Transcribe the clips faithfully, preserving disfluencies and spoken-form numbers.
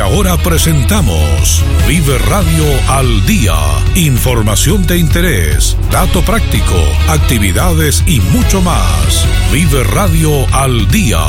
ahora presentamos Vive Radio al Día. Información de interés, dato práctico, actividades y mucho más. Vive Radio al Día.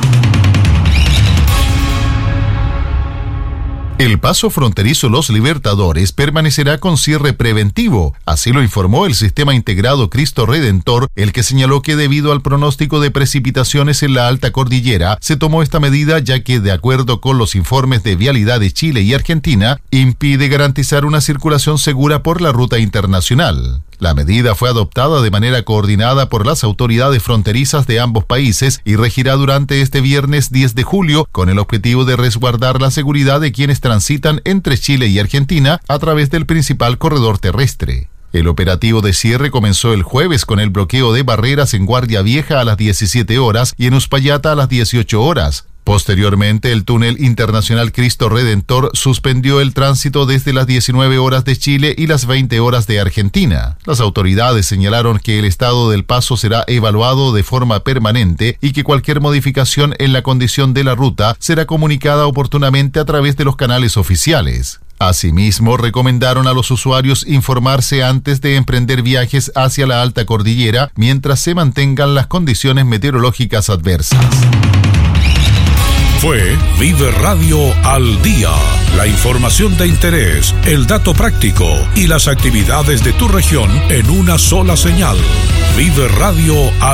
El paso fronterizo Los Libertadores permanecerá con cierre preventivo, así lo informó el Sistema Integrado Cristo Redentor, el que señaló que debido al pronóstico de precipitaciones en la alta cordillera, se tomó esta medida ya que, de acuerdo con los informes de vialidad de Chile y Argentina, impide garantizar una circulación segura por la ruta internacional. La medida fue adoptada de manera coordinada por las autoridades fronterizas de ambos países y regirá durante este viernes diez de julio con el objetivo de resguardar la seguridad de quienes transitan entre Chile y Argentina a través del principal corredor terrestre. El operativo de cierre comenzó el jueves con el bloqueo de barreras en Guardia Vieja a las diecisiete horas y en Uspallata a las dieciocho horas. Posteriormente, el túnel internacional Cristo Redentor suspendió el tránsito desde las diecinueve horas de Chile y las veinte horas de Argentina. Las autoridades señalaron que el estado del paso será evaluado de forma permanente y que cualquier modificación en la condición de la ruta será comunicada oportunamente a través de los canales oficiales. Asimismo, recomendaron a los usuarios informarse antes de emprender viajes hacia la alta cordillera mientras se mantengan las condiciones meteorológicas adversas. Fue Vive Radio al Día. La información de interés, el dato práctico y las actividades de tu región en una sola señal. Vive Radio al